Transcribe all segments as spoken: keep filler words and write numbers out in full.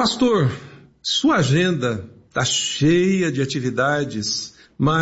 Pastor, sua agenda está cheia de atividades,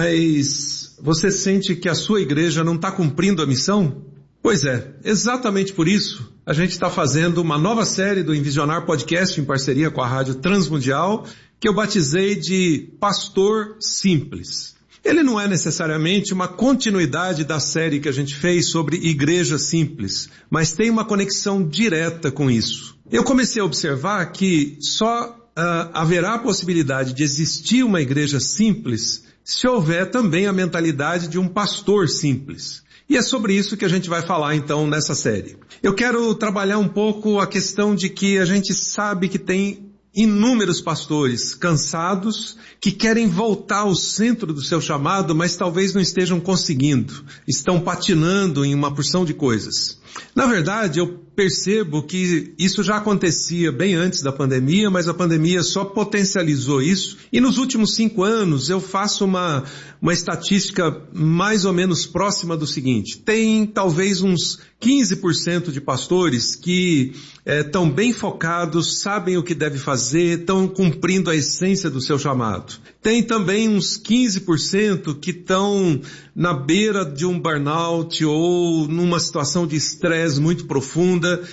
mas você sente que a sua igreja não está cumprindo a missão? Pois é, exatamente por isso a gente está fazendo uma nova série do Envisionar Podcast em parceria com a Rádio Transmundial, que eu batizei de Pastor Simples. Ele não é necessariamente uma continuidade da série que a gente fez sobre Igreja Simples, mas tem uma conexão direta com isso. Eu comecei a observar que só uh, haverá a possibilidade de existir uma igreja simples se houver também a mentalidade de um pastor simples. E é sobre isso que a gente vai falar então nessa série. Eu quero trabalhar um pouco a questão de que a gente sabe que tem inúmeros pastores cansados que querem voltar ao centro do seu chamado, mas talvez não estejam conseguindo, estão patinando em uma porção de coisas. Na verdade, eu percebo que isso já acontecia bem antes da pandemia, mas a pandemia só potencializou isso. E nos últimos cinco anos eu faço uma, uma estatística mais ou menos próxima do seguinte: tem talvez uns quinze por cento de pastores que estão é, bem focados, sabem o que deve fazer, estão cumprindo a essência do seu chamado. Tem também uns quinze por cento que estão na beira de um burnout ou numa situação de estresse muito profunda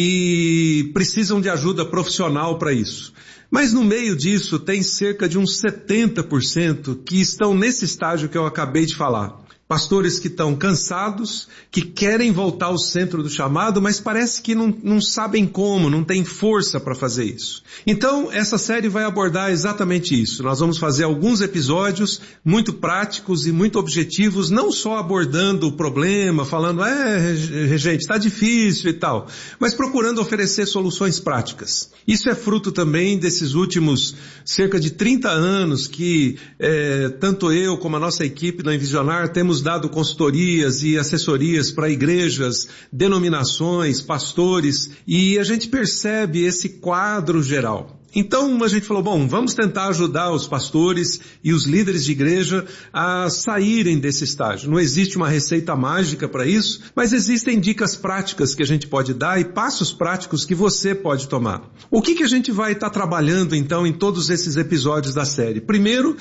e precisam de ajuda profissional para isso. Mas no meio disso tem cerca de uns setenta por cento que estão nesse estágio que eu acabei de falar. Pastores que estão cansados, que querem voltar ao centro do chamado, mas parece que não, não sabem como, não tem força para fazer isso. Então, essa série vai abordar exatamente isso. Nós vamos fazer alguns episódios muito práticos e muito objetivos, não só abordando o problema, falando, é, gente, está difícil e tal, mas procurando oferecer soluções práticas. Isso é fruto também desses últimos cerca de trinta anos que é, tanto eu como a nossa equipe na Envisionar temos dado consultorias e assessorias para igrejas, denominações, pastores, e a gente percebe esse quadro geral. Então a gente falou, bom, vamos tentar ajudar os pastores e os líderes de igreja a saírem desse estágio. Não existe uma receita mágica para isso, mas existem dicas práticas que a gente pode dar e passos práticos que você pode tomar. O que que a gente vai estar trabalhando então em todos esses episódios da série? Primeiro,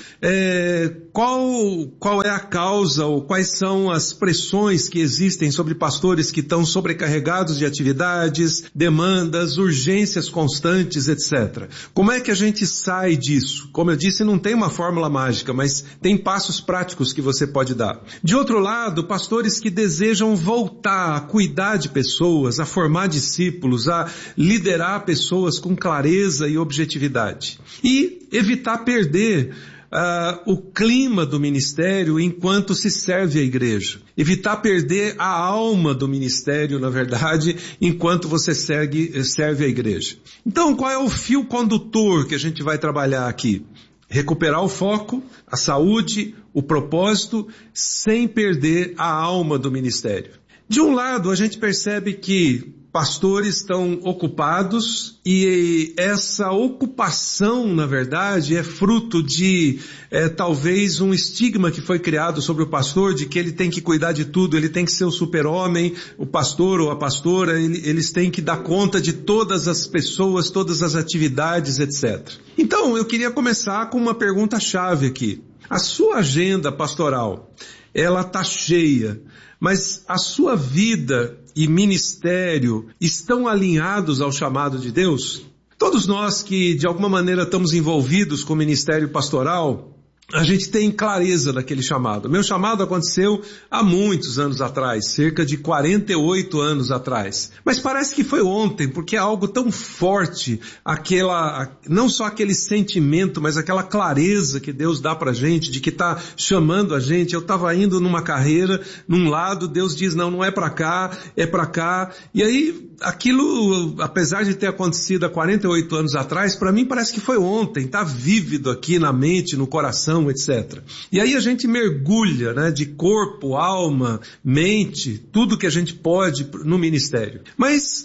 é, qual, qual é a causa ou quais são as pressões que existem sobre pastores que estão sobrecarregados de atividades, demandas, urgências constantes, etcétera. Como é que a gente sai disso? Como eu disse, não tem uma fórmula mágica, mas tem passos práticos que você pode dar. De outro lado, pastores que desejam voltar a cuidar de pessoas, a formar discípulos, a liderar pessoas com clareza e objetividade. E evitar perder Uh, o clima do ministério enquanto se serve a igreja. Evitar perder a alma do ministério, na verdade, enquanto você segue, serve a igreja. Então, qual é o fio condutor que a gente vai trabalhar aqui? Recuperar o foco, a saúde, o propósito, sem perder a alma do ministério. De um lado, a gente percebe que pastores estão ocupados e essa ocupação, na verdade, é fruto de é, talvez um estigma que foi criado sobre o pastor de que ele tem que cuidar de tudo, ele tem que ser o super-homem, o pastor ou a pastora, ele, eles têm que dar conta de todas as pessoas, todas as atividades, etcétera. Então, eu queria começar com uma pergunta-chave aqui. A sua agenda pastoral, ela está cheia, mas a sua vida e ministério estão alinhados ao chamado de Deus? Todos nós que de alguma maneira estamos envolvidos com o ministério pastoral, a gente tem clareza daquele chamado. Meu chamado aconteceu há muitos anos atrás, cerca de quarenta e oito anos atrás. Mas parece que foi ontem, porque é algo tão forte, aquela, não só aquele sentimento, mas aquela clareza que Deus dá pra gente, de que está chamando a gente. Eu estava indo numa carreira, num lado, Deus diz, não, não é pra cá, é pra cá. E aí, aquilo, apesar de ter acontecido há quarenta e oito anos atrás, para mim parece que foi ontem, está vívido aqui na mente, no coração, etcétera. E aí a gente mergulha, né, de corpo, alma, mente, tudo que a gente pode no ministério. Mas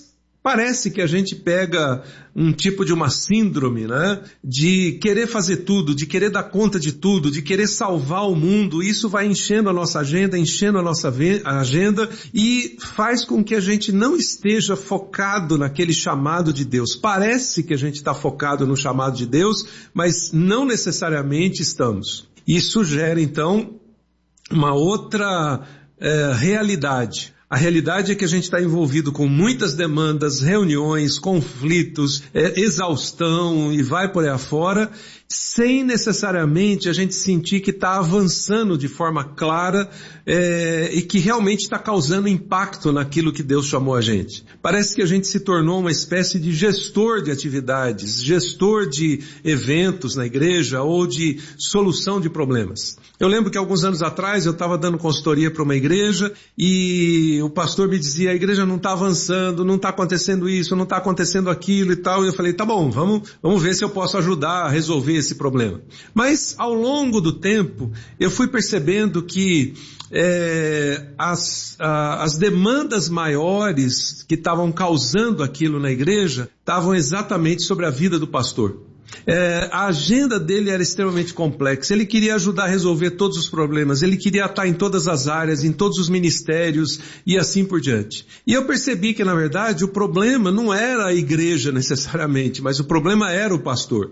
Parece que a gente pega um tipo de uma síndrome, né? De querer fazer tudo, de querer dar conta de tudo, de querer salvar o mundo. Isso vai enchendo a nossa agenda, enchendo a nossa agenda e faz com que a gente não esteja focado naquele chamado de Deus. Parece que a gente está focado no chamado de Deus, mas não necessariamente estamos. Isso gera, então, uma outra é, realidade. A realidade é que a gente está envolvido com muitas demandas, reuniões, conflitos, é, exaustão e vai por aí afora, sem necessariamente a gente sentir que está avançando de forma clara é, e que realmente está causando impacto naquilo que Deus chamou a gente. Parece que a gente se tornou uma espécie de gestor de atividades, gestor de eventos na igreja ou de solução de problemas. Eu lembro que alguns anos atrás eu estava dando consultoria para uma igreja e o pastor me dizia, a igreja não está avançando, não está acontecendo isso, não está acontecendo aquilo e tal. E eu falei, tá bom, vamos, vamos ver se eu posso ajudar a resolver esse problema. Mas ao longo do tempo eu fui percebendo que é, as, a, as demandas maiores que estavam causando aquilo na igreja estavam exatamente sobre a vida do pastor. É, a agenda dele era extremamente complexa, ele queria ajudar a resolver todos os problemas, ele queria estar em todas as áreas, em todos os ministérios e assim por diante. E eu percebi que na verdade o problema não era a igreja necessariamente, mas o problema era o pastor.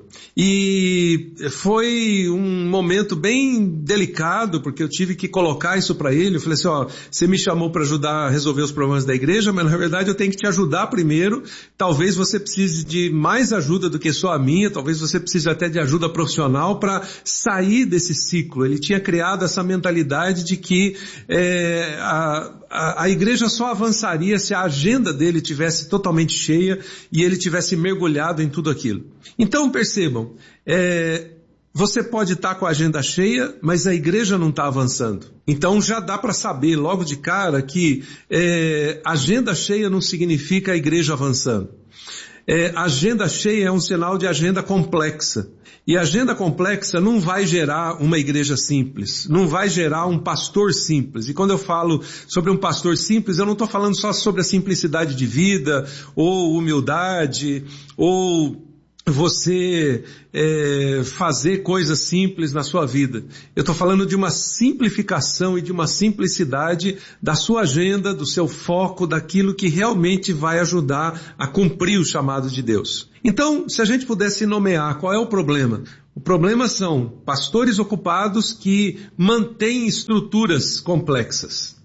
E foi um momento bem delicado, porque eu tive que colocar isso para ele. Eu falei assim, ó, você me chamou para ajudar a resolver os problemas da igreja, mas na verdade eu tenho que te ajudar primeiro. Talvez você precise de mais ajuda do que só a minha, talvez você precise até de ajuda profissional para sair desse ciclo. Ele tinha criado essa mentalidade de que é, a, a, a igreja só avançaria se a agenda dele tivesse totalmente cheia e ele tivesse mergulhado em tudo aquilo. Então percebam, é, você pode estar com a agenda cheia, mas a igreja não está avançando. Então já dá para saber logo de cara que é, agenda cheia não significa a igreja avançando. É, agenda cheia é um sinal de agenda complexa. E agenda complexa não vai gerar uma igreja simples, não vai gerar um pastor simples. E quando eu falo sobre um pastor simples, eu não estou falando só sobre a simplicidade de vida, ou humildade, ou você é, fazer coisas simples na sua vida. Eu estou falando de uma simplificação e de uma simplicidade da sua agenda, do seu foco, daquilo que realmente vai ajudar a cumprir o chamado de Deus. Então, se a gente pudesse nomear qual é o problema? O problema são pastores ocupados que mantêm estruturas complexas.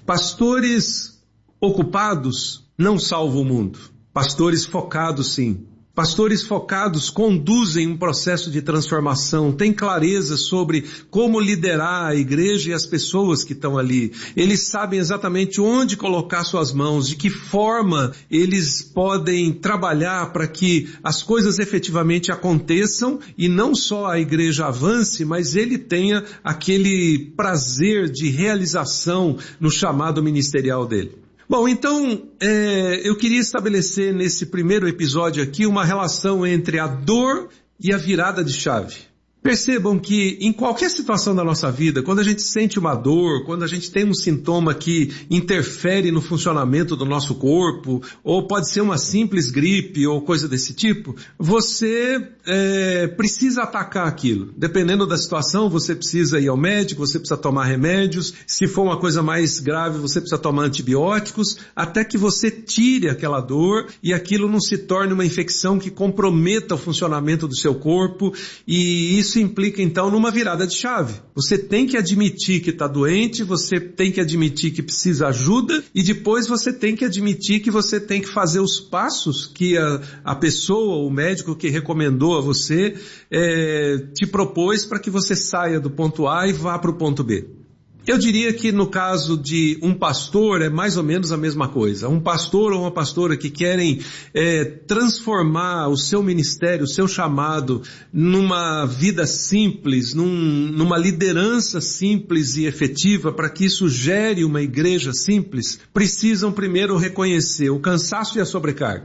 Pastores ocupados não salvam o mundo. Pastores focados, sim. Pastores focados conduzem um processo de transformação, têm clareza sobre como liderar a igreja e as pessoas que estão ali. Eles sabem exatamente onde colocar suas mãos, de que forma eles podem trabalhar para que as coisas efetivamente aconteçam e não só a igreja avance, mas ele tenha aquele prazer de realização no chamado ministerial dele. Bom, então, é, eu queria estabelecer nesse primeiro episódio aqui uma relação entre a dor e a virada de chave. Percebam que em qualquer situação da nossa vida, quando a gente sente uma dor, quando a gente tem um sintoma que interfere no funcionamento do nosso corpo, ou pode ser uma simples gripe ou coisa desse tipo, você é, precisa atacar aquilo. Dependendo da situação, você precisa ir ao médico, você precisa tomar remédios. Se for uma coisa mais grave, você precisa tomar antibióticos, até que você tire aquela dor e aquilo não se torne uma infecção que comprometa o funcionamento do seu corpo, e isso Isso implica então numa virada de chave. Você tem que admitir que está doente, você tem que admitir que precisa ajuda e depois você tem que admitir que você tem que fazer os passos que a, a pessoa, o médico que recomendou a você, é, te propôs para que você saia do ponto A e vá para o ponto B. Eu diria que no caso de um pastor é mais ou menos a mesma coisa. Um pastor ou uma pastora que querem é, transformar o seu ministério, o seu chamado numa vida simples, num, numa liderança simples e efetiva, para que isso gere uma igreja simples, precisam primeiro reconhecer o cansaço e a sobrecarga.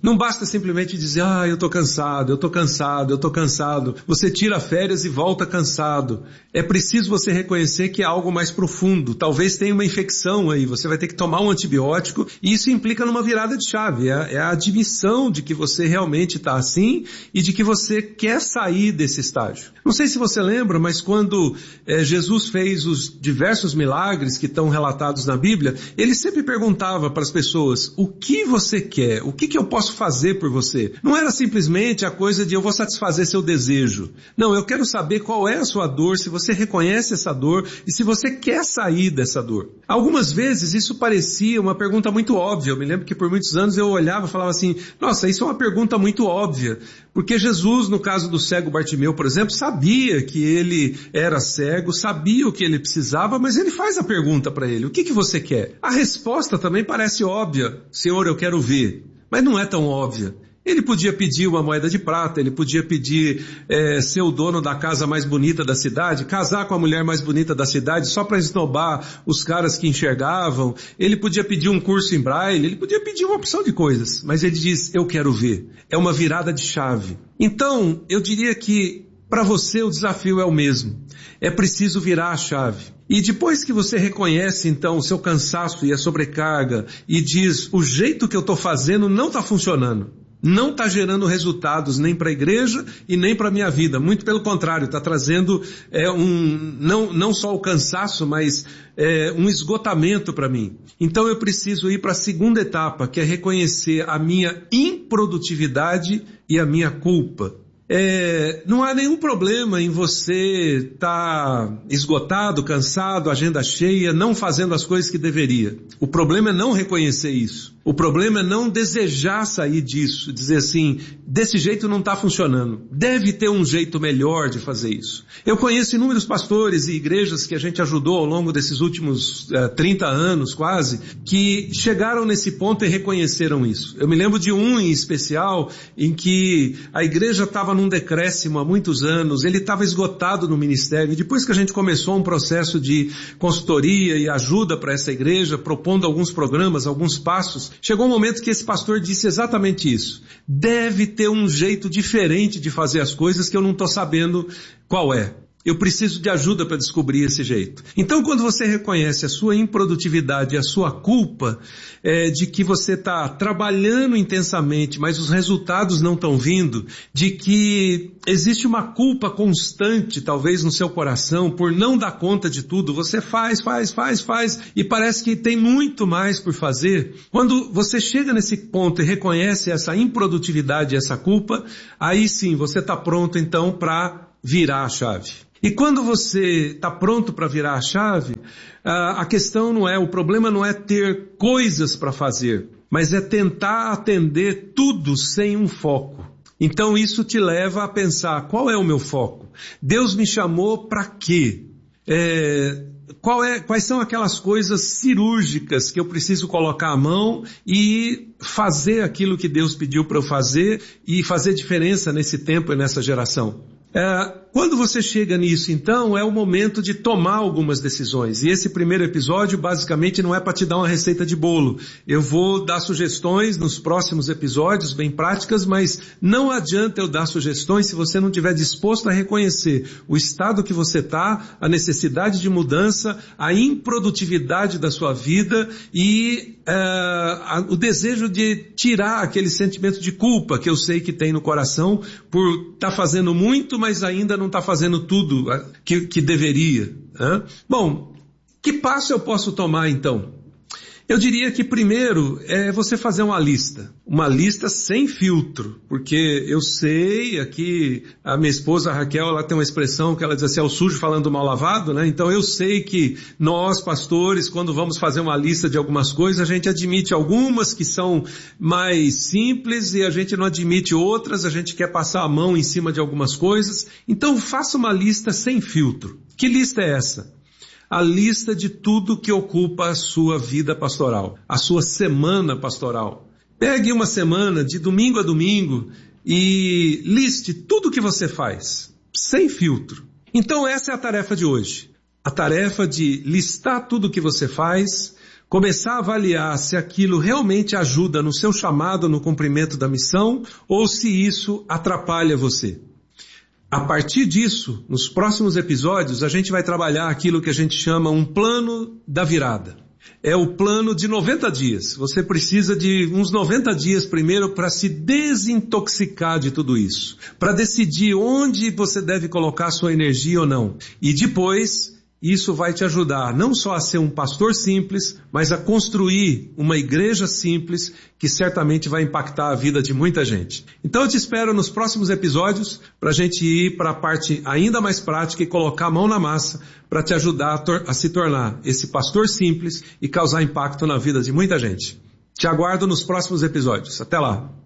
Não basta simplesmente dizer, ah, eu estou cansado, eu estou cansado, eu estou cansado. Você tira férias e volta cansado. É preciso você reconhecer que é algo mais profundo. Talvez tenha uma infecção aí, você vai ter que tomar um antibiótico e isso implica numa virada de chave. É, é a admissão de que você realmente está assim e de que você quer sair desse estágio. Não sei se você lembra, mas quando é, Jesus fez os diversos milagres que estão relatados na Bíblia, ele sempre perguntava para as pessoas, o que você quer? O que, que eu posso fazer por você? Não era simplesmente a coisa de eu vou satisfazer seu desejo. Não, eu quero saber qual é a sua dor, se você reconhece essa dor e se você quer sair dessa dor. Algumas vezes isso parecia uma pergunta muito óbvia. Eu me lembro que por muitos anos eu olhava e falava assim, nossa, isso é uma pergunta muito óbvia. Porque Jesus, no caso do cego Bartimeu, por exemplo, sabia que ele era cego, sabia o que ele precisava, mas ele faz a pergunta para ele, o que, que você quer? A resposta também parece óbvia, Senhor, eu quero ver. Mas não é tão óbvia. Ele podia pedir uma moeda de prata, ele podia pedir é, ser o dono da casa mais bonita da cidade, casar com a mulher mais bonita da cidade só para esnobar os caras que enxergavam, ele podia pedir um curso em braille, ele podia pedir uma opção de coisas, mas ele diz, eu quero ver. É uma virada de chave. Então, eu diria que para você o desafio é o mesmo. É preciso virar a chave. E depois que você reconhece então o seu cansaço e a sobrecarga e diz, o jeito que eu estou fazendo não está funcionando. Não está gerando resultados nem para a igreja e nem para a minha vida. Muito pelo contrário, está trazendo é, um, não, não só o cansaço, mas é, um esgotamento para mim. Então eu preciso ir para a segunda etapa, que é reconhecer a minha improdutividade e a minha culpa. É, não há nenhum problema em você estar tá esgotado, cansado, agenda cheia, não fazendo as coisas que deveria. O problema é não reconhecer isso. O problema é não desejar sair disso, dizer assim, desse jeito não está funcionando. Deve ter um jeito melhor de fazer isso. Eu conheço inúmeros pastores e igrejas que a gente ajudou ao longo desses últimos uh, trinta anos quase, que chegaram nesse ponto e reconheceram isso. Eu me lembro de um em especial em que a igreja estava num decréscimo há muitos anos, ele estava esgotado no ministério. E depois que a gente começou um processo de consultoria e ajuda para essa igreja, propondo alguns programas, alguns passos, chegou um momento que esse pastor disse exatamente isso. Deve ter um jeito diferente de fazer as coisas que eu não estou sabendo qual é. Eu preciso de ajuda para descobrir esse jeito. Então, quando você reconhece a sua improdutividade e a sua culpa é, de que você está trabalhando intensamente, mas os resultados não estão vindo, de que existe uma culpa constante, talvez, no seu coração, por não dar conta de tudo, você faz, faz, faz, faz, e parece que tem muito mais por fazer. Quando você chega nesse ponto e reconhece essa improdutividade e essa culpa, aí sim, você está pronto, então, para virar a chave. E quando você está pronto para virar a chave, a questão não é, o problema não é ter coisas para fazer, mas é tentar atender tudo sem um foco. Então isso te leva a pensar, qual é o meu foco? Deus me chamou para quê? É, qual é, quais são aquelas coisas cirúrgicas que eu preciso colocar a mão e fazer aquilo que Deus pediu para eu fazer e fazer diferença nesse tempo e nessa geração? É, quando você chega nisso, então, é o momento de tomar algumas decisões. E esse primeiro episódio, basicamente, não é para te dar uma receita de bolo. Eu vou dar sugestões nos próximos episódios, bem práticas, mas não adianta eu dar sugestões se você não estiver disposto a reconhecer o estado que você está, a necessidade de mudança, a improdutividade da sua vida e é, a, o desejo de tirar aquele sentimento de culpa que eu sei que tem no coração por estar tá fazendo muito, mas ainda não está fazendo tudo que, que deveria. Né? Bom, que passo eu posso tomar então? Eu diria que primeiro é você fazer uma lista, uma lista sem filtro, porque eu sei, aqui a minha esposa a Raquel, ela tem uma expressão que ela diz assim, é o sujo falando mal lavado, né? Então eu sei que nós pastores, quando vamos fazer uma lista de algumas coisas, a gente admite algumas que são mais simples e a gente não admite outras, a gente quer passar a mão em cima de algumas coisas. Então faça uma lista sem filtro. Que lista é essa? A lista de tudo que ocupa a sua vida pastoral, a sua semana pastoral. Pegue uma semana de domingo a domingo e liste tudo o que você faz, sem filtro. Então essa é a tarefa de hoje. A tarefa de listar tudo o que você faz, começar a avaliar se aquilo realmente ajuda no seu chamado, no cumprimento da missão, ou se isso atrapalha você. A partir disso, nos próximos episódios, a gente vai trabalhar aquilo que a gente chama um plano da virada. É o plano de noventa dias. Você precisa de uns noventa dias primeiro para se desintoxicar de tudo isso, para decidir onde você deve colocar a sua energia ou não. E depois, isso vai te ajudar não só a ser um pastor simples, mas a construir uma igreja simples que certamente vai impactar a vida de muita gente. Então eu te espero nos próximos episódios para a gente ir para a parte ainda mais prática e colocar a mão na massa para te ajudar a, tor- a se tornar esse pastor simples e causar impacto na vida de muita gente. Te aguardo nos próximos episódios. Até lá!